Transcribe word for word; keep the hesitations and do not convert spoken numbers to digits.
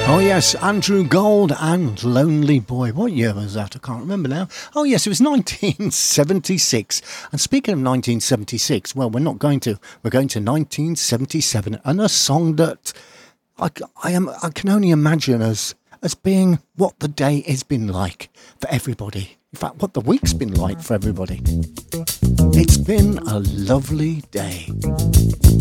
Oh yes, Andrew Gold and Lonely Boy. What year was that? I can't remember now. Oh yes, it was nineteen seventy-six. And speaking of nineteen seventy-six, well, we're not going to. We're going to nineteen seventy-seven, and a song that I, I am I can only imagine as as being what the day has been like for everybody. In fact, what the week's been like for everybody. It's been a lovely day.